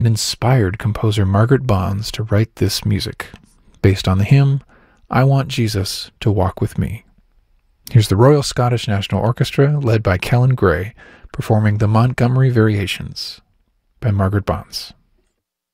and inspired composer Margaret Bonds to write this music, based on the hymn, I Want Jesus to Walk With Me. Here's the Royal Scottish National Orchestra, led by Kellen Gray, performing the Montgomery Variations by Margaret Bonds.